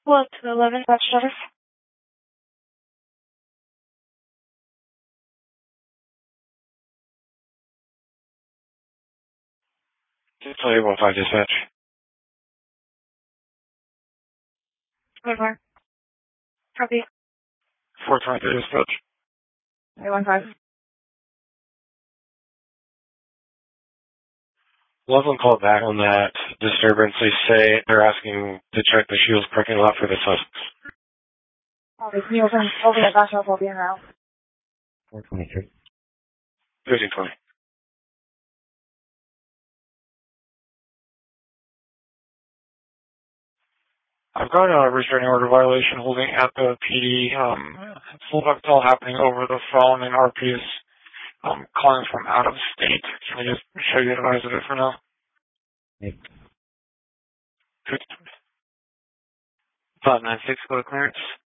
Hello to 11 Dutch service. Tell you 15 dispatch. 24. Copy. 420 dispatch. 815. 11 called back on that disturbance. They say they're asking to check the Shields parking lot for the suspects. 你有份后面大小左边然后 423. 1320. I've got a restraining order violation holding at the PD. It's all happening over the phone, and RP is calling from out of state. Can I just show you advise of it for now? Yep. 596, go to clearance.